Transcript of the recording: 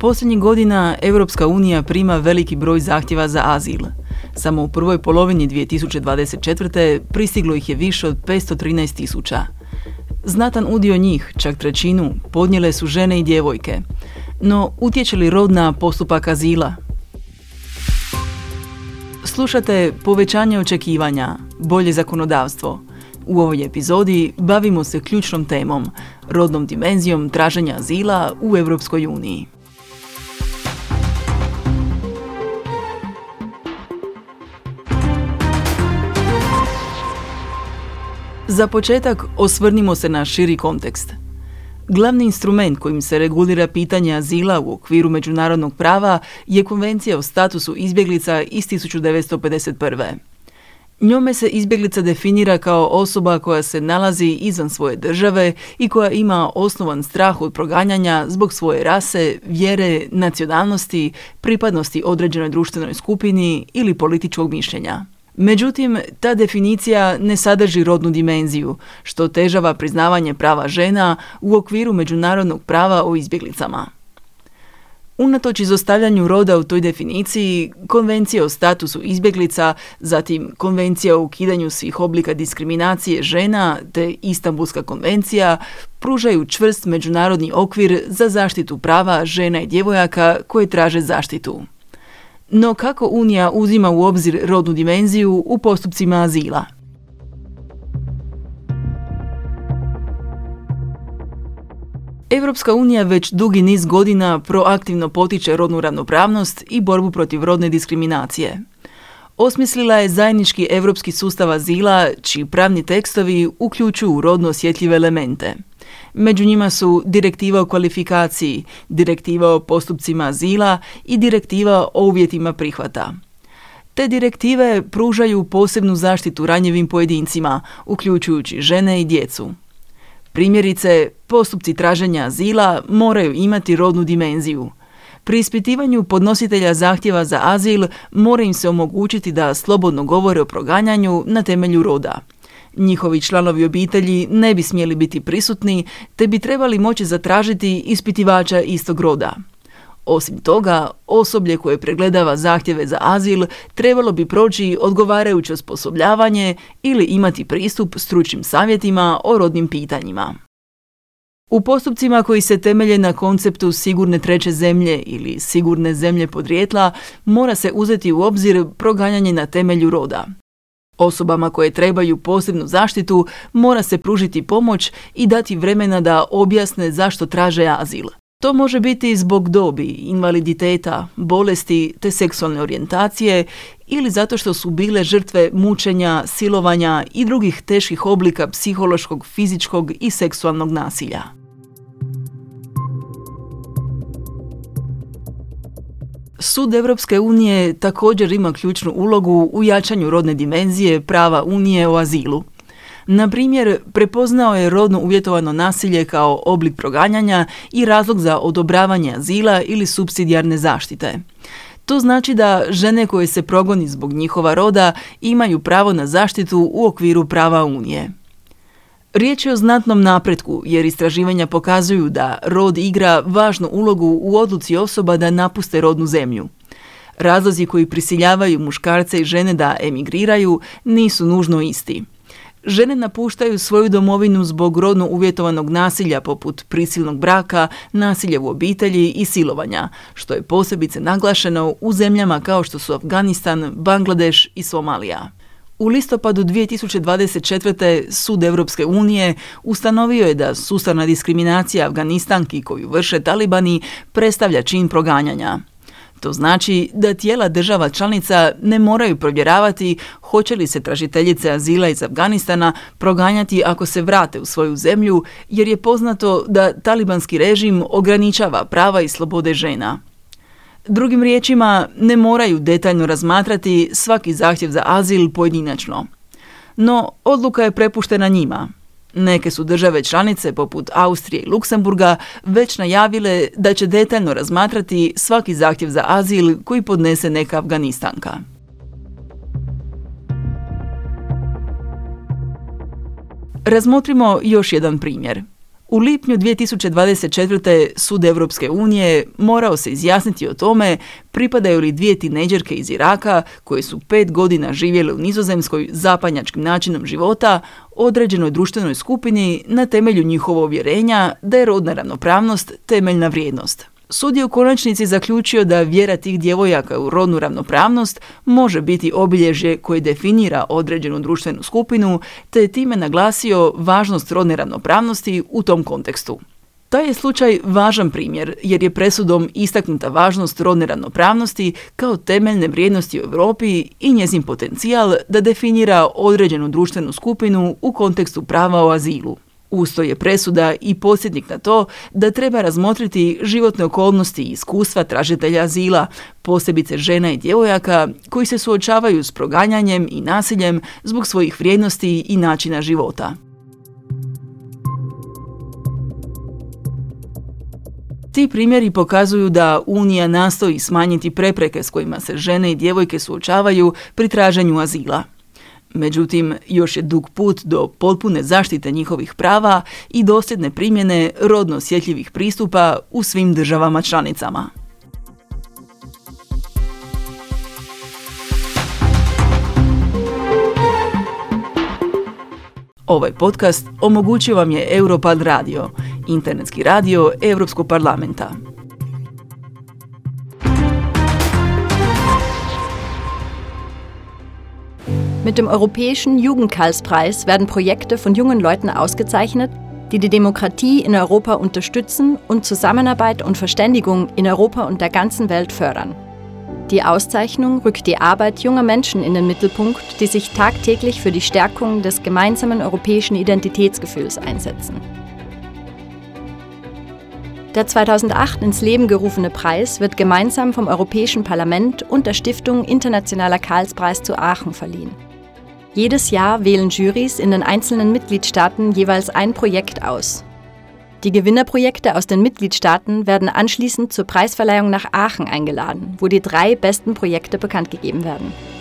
Posljednjih godina Europska unija prima veliki broj zahtjeva za azil. Samo u prvoj polovini 2024. pristiglo ih je više od 513.000. Znatan udio njih, čak trećinu, podnijele su žene i djevojke. No, utječe li rod na postupak azila? Slušate Povećanje očekivanja, bolje zakonodavstvo. U ovoj epizodi bavimo se ključnom temom, rodnom dimenzijom traženja azila u Europskoj uniji. Za početak osvrnimo se na širi kontekst. Glavni instrument kojim se regulira pitanje azila u okviru međunarodnog prava je Konvencija o statusu izbjeglica iz 1951. Njome se izbjeglica definira kao osoba koja se nalazi izvan svoje države i koja ima osnovan strah od proganjanja zbog svoje rase, vjere, nacionalnosti, pripadnosti određenoj društvenoj skupini ili političkog mišljenja. Međutim, ta definicija ne sadrži rodnu dimenziju, što otežava priznavanje prava žena u okviru međunarodnog prava o izbjeglicama. Unatoč izostavljanju roda u toj definiciji, Konvencija o statusu izbjeglica, zatim Konvencija o ukidanju svih oblika diskriminacije žena te Istanbulska konvencija pružaju čvrst međunarodni okvir za zaštitu prava žena i djevojaka koje traže zaštitu. No kako Unija uzima u obzir rodnu dimenziju u postupcima azila? Europska unija već dugi niz godina proaktivno potiče rodnu ravnopravnost i borbu protiv rodne diskriminacije. Osmislila je zajednički europski sustav azila, čiji pravni tekstovi uključuju rodno osjetljive elemente. Među njima su Direktiva o kvalifikaciji, Direktiva o postupcima azila i Direktiva o uvjetima prihvata. Te direktive pružaju posebnu zaštitu ranjivim pojedincima, uključujući žene i djecu. Primjerice, postupci traženja azila moraju imati rodnu dimenziju. Pri ispitivanju podnositelja zahtjeva za azil mora im se omogućiti da slobodno govore o proganjanju na temelju roda. Njihovi članovi obitelji ne bi smjeli biti prisutni, te bi trebali moći zatražiti ispitivača istog roda. Osim toga, osoblje koje pregledava zahtjeve za azil trebalo bi proći odgovarajuće osposobljavanje ili imati pristup stručnim savjetima o rodnim pitanjima. U postupcima koji se temelje na konceptu sigurne treće zemlje ili sigurne zemlje podrijetla mora se uzeti u obzir proganjanje na temelju roda. Osobama koje trebaju posebnu zaštitu mora se pružiti pomoć i dati vremena da objasne zašto traže azil. To može biti zbog dobi, invaliditeta, bolesti te seksualne orijentacije ili zato što su bile žrtve mučenja, silovanja i drugih teških oblika psihološkog, fizičkog i seksualnog nasilja. Sud Europske unije također ima ključnu ulogu u jačanju rodne dimenzije prava Unije o azilu. Na primjer, prepoznao je rodno uvjetovano nasilje kao oblik proganjanja i razlog za odobravanje azila ili supsidijarne zaštite. To znači da žene koje se progoni zbog njihova roda imaju pravo na zaštitu u okviru prava Unije. Riječ je o znatnom napretku jer istraživanja pokazuju da rod igra važnu ulogu u odluci osoba da napuste rodnu zemlju. Razlozi koji prisiljavaju muškarce i žene da emigriraju nisu nužno isti. Žene napuštaju svoju domovinu zbog rodno uvjetovanog nasilja poput prisilnog braka, nasilja u obitelji i silovanja, što je posebice naglašeno u zemljama kao što su Afganistan, Bangladeš i Somalija. U listopadu 2024. Sud Europske unije ustanovio je da sustavna diskriminacija Afganistanki koju vrše talibani predstavlja čin proganjanja. To znači da tijela država članica ne moraju provjeravati hoće li se tražiteljice azila iz Afganistana proganjati ako se vrate u svoju zemlju, jer je poznato da talibanski režim ograničava prava i slobode žena. Drugim riječima, ne moraju detaljno razmatrati svaki zahtjev za azil pojedinačno. No, odluka je prepuštena njima. Neke su države članice, poput Austrije i Luksemburga, već najavile da će detaljno razmatrati svaki zahtjev za azil koji podnese neka Afganistanka. Razmotrimo još jedan primjer. U lipnju 2024. Sud Europske unije morao se izjasniti o tome pripadaju li 2 tinejdžerke iz Iraka koje su 5 godina živjele u Nizozemskoj zapadnjačkim načinom života određenoj društvenoj skupini na temelju njihovog uvjerenja da je rodna ravnopravnost temeljna vrijednost. Sud je u konačnici zaključio da vjera tih djevojaka u rodnu ravnopravnost može biti obilježje koje definira određenu društvenu skupinu, te je time naglasio važnost rodne ravnopravnosti u tom kontekstu. Taj je slučaj važan primjer jer je presudom istaknuta važnost rodne ravnopravnosti kao temeljne vrijednosti u Europi i njezin potencijal da definira određenu društvenu skupinu u kontekstu prava o azilu. Uz to je presuda i podsjetnik na to da treba razmotriti životne okolnosti i iskustva tražitelja azila, posebice žena i djevojaka koji se suočavaju s proganjanjem i nasiljem zbog svojih vrijednosti i načina života. Ti primjeri pokazuju da Unija nastoji smanjiti prepreke s kojima se žene i djevojke suočavaju pri traženju azila. Međutim, još je dug put do potpune zaštite njihovih prava i dosljedne primjene rodno osjetljivih pristupa u svim državama članicama. Ovaj podcast omogućio vam je Europad radio, internetski radio Europskog parlamenta. Mit dem Europäischen Jugendkarlspreis werden Projekte von jungen Leuten ausgezeichnet, die die Demokratie in Europa unterstützen und Zusammenarbeit und Verständigung in Europa und der ganzen Welt fördern. Die Auszeichnung rückt die Arbeit junger Menschen in den Mittelpunkt, die sich tagtäglich für die Stärkung des gemeinsamen europäischen Identitätsgefühls einsetzen. Der 2008 ins Leben gerufene Preis wird gemeinsam vom Europäischen Parlament und der Stiftung Internationaler Karlspreis zu Aachen verliehen. Jedes Jahr wählen Jurys in den einzelnen Mitgliedstaaten jeweils ein Projekt aus. Die Gewinnerprojekte aus den Mitgliedstaaten werden anschließend zur Preisverleihung nach Aachen eingeladen, wo die 3 besten Projekte bekannt gegeben werden.